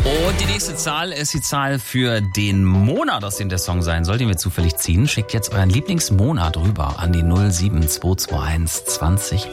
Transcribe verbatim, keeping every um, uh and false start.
Und die nächste Zahl ist die Zahl für den Monat, aus dem der Song sein soll, den wir zufällig ziehen. Schickt jetzt euren Lieblingsmonat rüber an die null sieben zwei zwei eins zwanzig